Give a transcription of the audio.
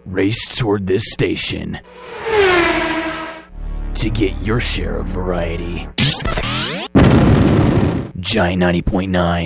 Race toward this station to get your share of variety. Giant 90.9.